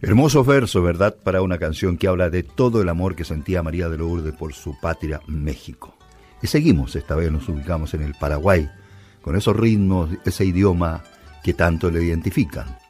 Hermosos versos, ¿verdad?, para una canción que habla de todo el amor que sentía María de Lourdes por su patria, México. Y seguimos, esta vez nos ubicamos en el Paraguay, con esos ritmos, ese idioma que tanto le identifican.